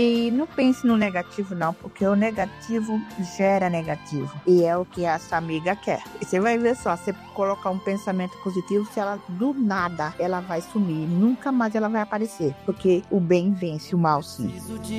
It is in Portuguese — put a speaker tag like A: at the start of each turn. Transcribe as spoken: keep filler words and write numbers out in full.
A: E não pense no negativo não, porque o negativo gera negativo. E é o que essa amiga quer. E você vai ver só, você colocar um pensamento positivo, se ela do nada, ela vai sumir. Nunca mais ela vai aparecer. Porque o bem vence o mal, sim.